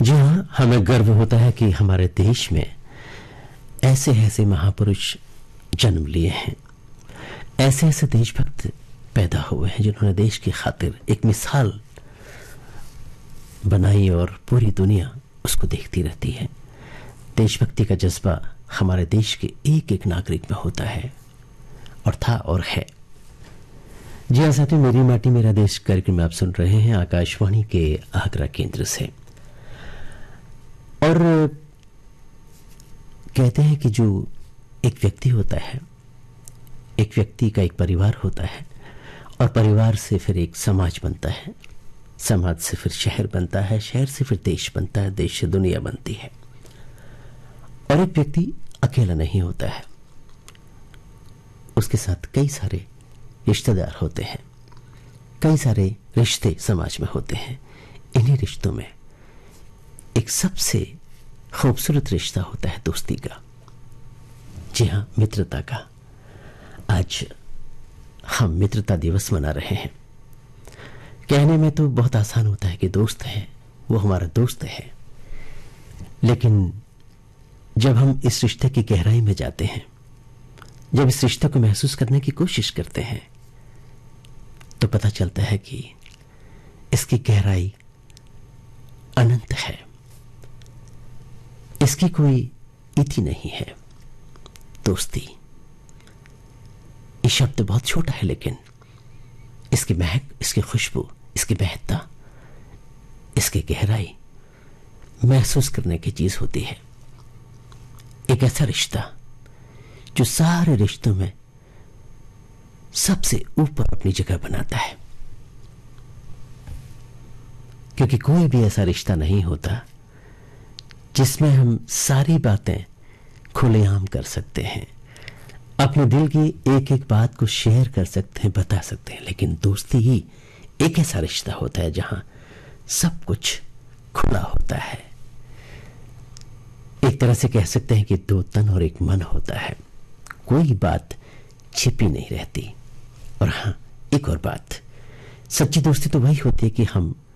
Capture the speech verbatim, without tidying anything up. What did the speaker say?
जी हाँ, हमें गर्व होता है कि हमारे देश में ऐसे ऐसे महापुरुष जन्म लिए हैं, ऐसे ऐसे देशभक्त पैदा हुए हैं जिन्होंने देश की खातिर एक मिसाल बनाई और पूरी दुनिया उसको देखती रहती है। देशभक्ति का जज्बा हमारे देश के एक एक नागरिक में होता है और था और है। जी हाँ साथियों, मेरी माटी मेरा देश कार्यक्रम में आप सुन रहे हैं आकाशवाणी के आगरा केंद्र से। और कहते हैं कि जो एक व्यक्ति होता है, एक व्यक्ति का एक परिवार होता है और परिवार से फिर एक समाज बनता है, समाज से फिर शहर बनता है, शहर से फिर देश बनता है, देश से दुनिया बनती है। और एक व्यक्ति अकेला नहीं होता है, उसके साथ कई सारे रिश्तेदार होते हैं, कई सारे रिश्ते समाज में होते हैं। इन्हीं रिश्तों में एक सबसे खूबसूरत रिश्ता होता है दोस्ती का। जी हाँ, मित्रता का। आज हम मित्रता दिवस मना रहे हैं। कहने में तो बहुत आसान होता है कि दोस्त है, वो हमारा दोस्त है, लेकिन जब हम इस रिश्ते की गहराई में जाते हैं, जब इस रिश्ते को महसूस करने की कोशिश करते हैं, तो पता चलता है कि इसकी गहराई अनंत है, इसकी कोई इति नहीं है। दोस्ती ये शब्द बहुत छोटा है, लेकिन इसकी महक, इसकी खुशबू, इसकी महत्ता, इसकी गहराई महसूस करने की चीज होती है। एक ऐसा रिश्ता जो सारे रिश्तों में सबसे ऊपर अपनी जगह बनाता है, क्योंकि कोई भी ऐसा रिश्ता नहीं होता जिसमें हम सारी बातें खुलेआम कर सकते हैं, अपने दिल की एक एक बात को शेयर कर सकते हैं, बता सकते हैं। लेकिन दोस्ती ही एक ऐसा रिश्ता होता है जहां सब कुछ खुला होता है। एक तरह से कह सकते हैं कि दो तन और एक मन होता है, कोई बात छिपी नहीं रहती। और हां, एक और बात, सच्ची दोस्ती तो वही होती है कि हम